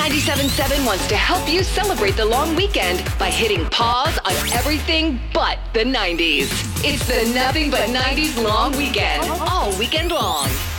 97.7 wants to help you celebrate the long weekend by hitting pause on everything but the 90s. It's the Nothing But 90s Long Weekend, all weekend long.